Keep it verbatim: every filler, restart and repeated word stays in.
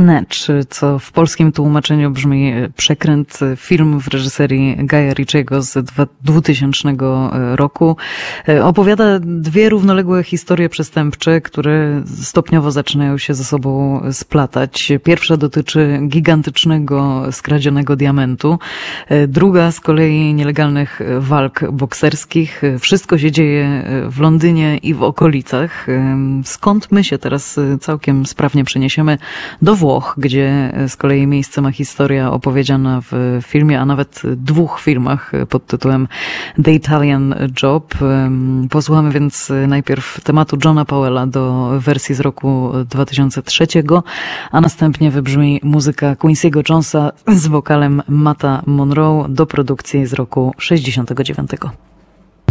Snatch, co w polskim tłumaczeniu brzmi Przekręt, film w reżyserii Guya Ritchiego z dwutysięcznego roku. Opowiada dwie równoległe historie przestępcze, które stopniowo zaczynają się ze sobą splatać. Pierwsza dotyczy gigantycznego, skradzionego diamentu. Druga z kolei nielegalnych walk bokserskich. Wszystko się dzieje w Londynie i w okolicach. Skąd my się teraz całkiem sprawnie przeniesiemy do Włoch, gdzie z kolei miejsce ma historia opowiedziana w filmie, a nawet dwóch filmach pod tytułem The Italian Job. Posłuchamy więc najpierw tematu Johna Powella do wersji z roku dwa tysiące trzeciego, a następnie wybrzmi muzyka Quincy'ego Jonesa z wokalem Matta Monroe do produkcji z roku sześćdziesiątego dziewiątego.